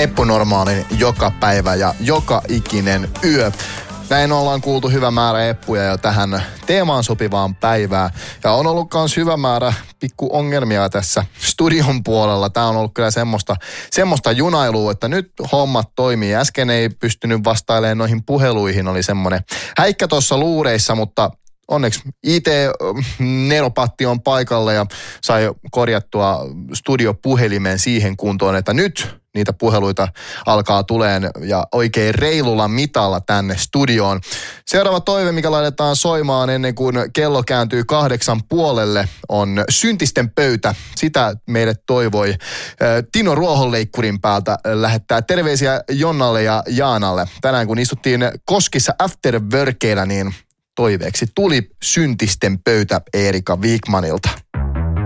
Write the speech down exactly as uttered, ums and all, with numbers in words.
Eppu-normaalin joka päivä ja joka ikinen yö. Näin ollaan kuultu hyvä määrä eppuja jo tähän teemaan sopivaan päivään. Ja on ollut myös hyvä määrä pikku ongelmia tässä studion puolella. Tämä on ollut kyllä semmoista, semmoista junailua, että nyt hommat toimii. Äsken ei pystynyt vastailemaan noihin puheluihin. Oli semmoinen häikkä tuossa luureissa, mutta onneksi I T-neropatti on paikalla ja sai korjattua studiopuhelimen siihen kuntoon, että nyt niitä puheluita alkaa tuleen ja oikein reilulla mitalla tänne studioon. Seuraava toive, mikä laitetaan soimaan ennen kuin kello kääntyy kahdeksan puolelle, on Syntisten pöytä. Sitä meille toivoi Tino Ruohonleikkurin päältä lähettää terveisiä Jonnalle ja Jaanalle. Tänään kun istuttiin Koskissa afterworkeilla, niin toiveeksi tuli Syntisten pöytä Eerika Wikmanilta.